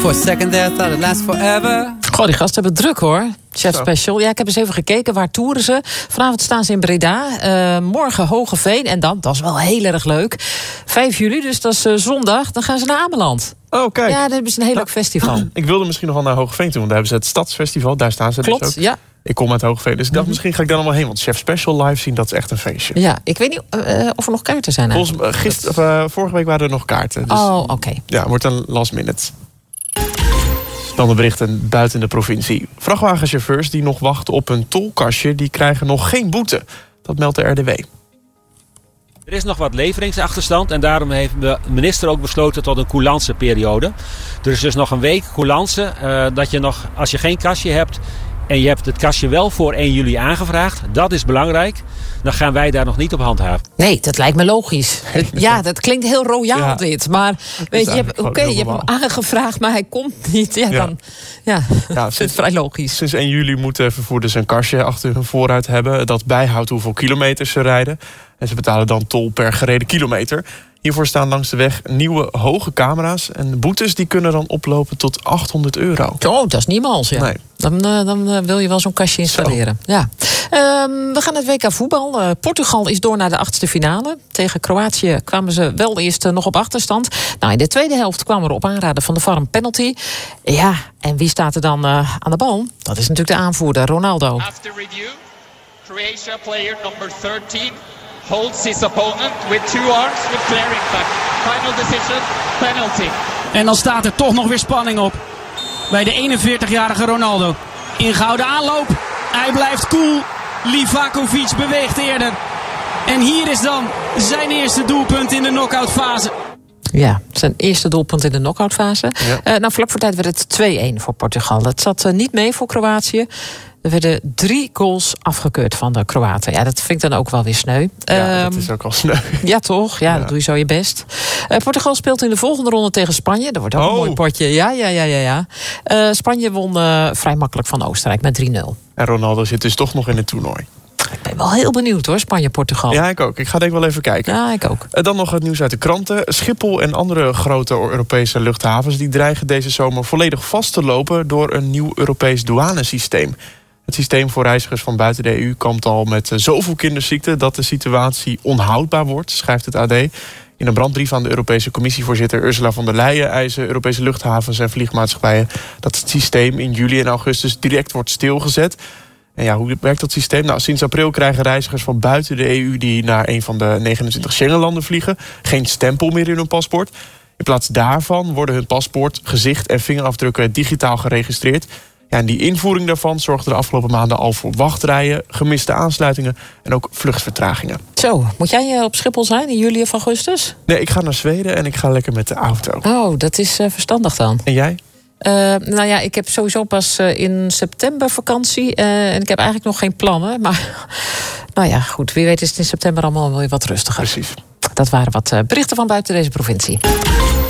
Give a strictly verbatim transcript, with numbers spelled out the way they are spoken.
For a second there, I thought it last forever. Goh, die gasten hebben het druk hoor. Chef Zo. Special. Ja, ik heb eens even gekeken. Waar toeren ze? Vanavond staan ze in Breda. Uh, morgen Hogeveen. En dan, dat is wel heel erg leuk, vijf juli, dus dat is uh, zondag. Dan gaan ze naar Ameland. Oh, kijk. Ja, dan hebben ze een heel leuk festival. Ik wilde misschien nog wel naar Hogeveen toe, want daar hebben ze het Stadsfestival. Daar staan ze Klopt, dus ook. ja. Ik kom uit Hogeveen, dus ik dacht Mm-hmm. misschien ga ik dan allemaal heen. Want Chef Special live zien, dat is echt een feestje. Ja, ik weet niet uh, of er nog kaarten zijn. Volgens mij, gister, of, uh, vorige week waren er nog kaarten. Dus, oh, oké. Okay. Ja, wordt een last minute. Dan de berichten buiten de provincie. Vrachtwagenchauffeurs die nog wachten op een tolkastje, die krijgen nog geen boete. Dat meldt de R D W. Er is nog wat leveringsachterstand en daarom heeft de minister ook besloten tot een coulanceperiode. Er is dus nog een week coulance, uh, dat je nog, als je geen kastje hebt en je hebt het kastje wel voor één juli aangevraagd, dat is belangrijk, dan gaan wij daar nog niet op handhaven. Nee, dat lijkt me logisch. Ja, dat klinkt heel royaal ja. dit. Maar weet je, oké, okay, je hebt hem aangevraagd, maar hij komt niet. Ja, ja. dan ja, ja, dat is vrij logisch. Sinds één juli moeten vervoerders een kastje achter hun voorruit hebben dat bijhoudt hoeveel kilometers ze rijden. En ze betalen dan tol per gereden kilometer. Hiervoor staan langs de weg nieuwe hoge camera's. En de boetes die kunnen dan oplopen tot achthonderd euro. Oh, dat is niet mals, ja. Nee. Dan, uh, dan uh, wil je wel zo'n kastje installeren. Ja. Um, we gaan naar het W K voetbal. Uh, Portugal is door naar de achtste finale. Tegen Kroatië kwamen ze wel eerst uh, nog op achterstand. Nou, in de tweede helft kwam er op aanraden van de V A R een penalty. Ja, en wie staat er dan uh, aan de bal? Dat is natuurlijk de aanvoerder, Ronaldo. After review, Croatia player number thirteen holds his opponent with two arms with clear impact. Final decision, penalty. En dan staat er toch nog weer spanning op bij de eenenveertigjarige Ronaldo. Ingehouden aanloop, hij blijft cool. Livakovic beweegt eerder. En hier is dan zijn eerste doelpunt in de knock-outfase. Ja, zijn eerste doelpunt in de knock-outfase. Ja. Uh, nou, vlak voor tijd werd het twee-een voor Portugal. Dat zat uh, niet mee voor Kroatië. Er werden drie goals afgekeurd van de Kroaten. Ja, dat vind ik dan ook wel weer sneu. Ja, um, dat is ook al sneu. Ja, toch? Ja, ja, dat doe je zo je best. Uh, Portugal speelt in de volgende ronde tegen Spanje. Dat wordt ook oh. een mooi potje. Ja, ja, ja, ja. ja. Uh, Spanje won uh, vrij makkelijk van Oostenrijk met drie nul. En Ronaldo zit dus toch nog in het toernooi. Ik ben wel heel benieuwd hoor, Spanje-Portugal. Ja, ik ook. Ik ga denk wel even kijken. Ja, ik ook. Dan nog het nieuws uit de kranten. Schiphol en andere grote Europese luchthavens die dreigen deze zomer volledig vast te lopen door een nieuw Europees douanesysteem. Het systeem voor reizigers van buiten de E U kampt al met zoveel kinderziekten dat de situatie onhoudbaar wordt, schrijft het A D. In een brandbrief aan de Europese Commissievoorzitter Ursula von der Leyen eisen Europese luchthavens en vliegmaatschappijen dat het systeem in juli en augustus direct wordt stilgezet. En ja, hoe werkt dat systeem? Nou, sinds april krijgen reizigers van buiten de E U die naar een van de negenentwintig Schengenlanden vliegen geen stempel meer in hun paspoort. In plaats daarvan worden hun paspoort, gezicht en vingerafdrukken digitaal geregistreerd. Ja, en die invoering daarvan zorgde de afgelopen maanden al voor wachtrijen, gemiste aansluitingen en ook vluchtvertragingen. Zo, moet jij op Schiphol zijn in juli of augustus? Nee, ik ga naar Zweden en ik ga lekker met de auto. Oh, dat is uh, verstandig dan. En jij? Uh, nou ja, ik heb sowieso pas uh, in september vakantie. Uh, en ik heb eigenlijk nog geen plannen. Maar nou ja, goed. Wie weet is het in september allemaal weer wat rustiger. Precies. Dat waren wat uh, berichten van buiten deze provincie.